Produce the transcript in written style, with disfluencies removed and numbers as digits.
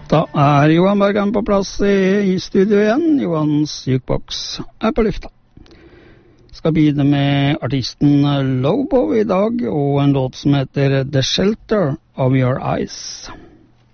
Da er Johan Bergen på plass i studio igjen. Johans Jukebox er på lufta. Skal begynne med artisten Lobo i dag, og en låt som heter The Shelter of Your Eyes.